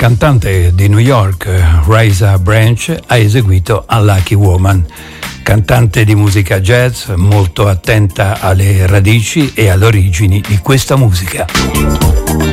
cantante di New York, Risa Branch, ha eseguito Unlucky Woman. Cantante di musica jazz, molto attenta alle radici e alle origini di questa musica.